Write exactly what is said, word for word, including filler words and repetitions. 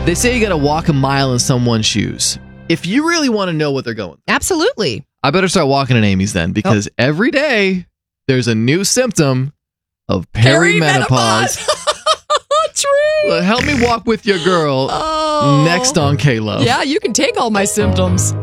They say you got to walk a mile in someone's shoes. If you really want to know what they're going, Absolutely. I better start walking in Amy's then, because oh. every day there's a new symptom of perimenopause. True. Well, help me walk with your girl oh. next on K-Love. Yeah, you can take all my symptoms.